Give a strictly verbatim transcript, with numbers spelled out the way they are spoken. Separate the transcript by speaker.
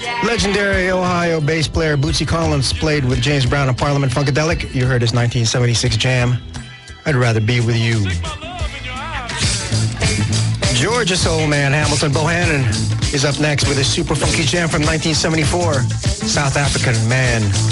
Speaker 1: Legendary Ohio bass player Bootsy Collins played with James Brown on Parliament Funkadelic. You heard his nineteen seventy-six jam, I'd Rather Be With You. Georgia soul man Hamilton Bohannon is up next with his super funky jam from nineteen seventy-four, South African Man.